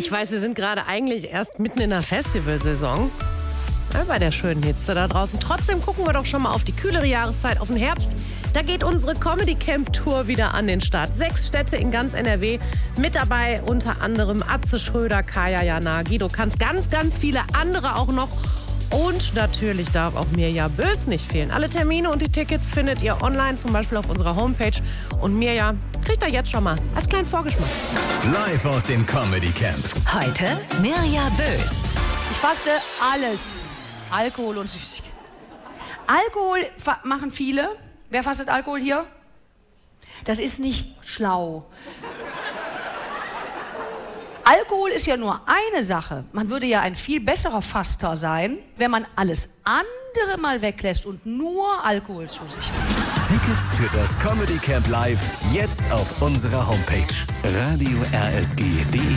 Ich weiß, wir sind gerade eigentlich erst mitten in der Festivalsaison. Ja, bei der schönen Hitze da draußen. Trotzdem gucken wir doch schon mal auf die kühlere Jahreszeit, auf den Herbst. Da geht unsere Comedy Camp Tour wieder an den Start. 6 Städte in ganz NRW. Mit dabei unter anderem Atze Schröder, Kaya Jana, Guido Kanz, ganz viele andere auch noch. Und natürlich darf auch Mirja Bös nicht fehlen. Alle Termine und die Tickets findet ihr online, zum Beispiel auf unserer Homepage. Und Mirja kriegt ihr jetzt schon mal als kleinen Vorgeschmack. Live aus dem Comedy Camp. Heute Mirja Bös. Ich faste alles. Alkohol und Süßigkeiten. Alkohol machen viele. Wer fastet Alkohol hier? Das ist nicht schlau. Alkohol ist ja nur eine Sache. Man würde ja ein viel besserer Faster sein, wenn man alles andere mal weglässt und nur Alkohol zu sich nimmt. Tickets für das Comedy Camp Live jetzt auf unserer Homepage radio-rsg.de.